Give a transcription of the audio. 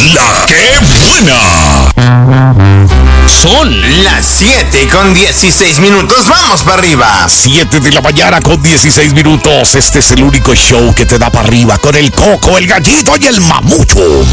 La que buena. Son las 7:16. Vamos para arriba. 7 de la mañana con 16 minutos. Este es el único show que te da para arriba con el Coco, el Gallito y el Mamucho.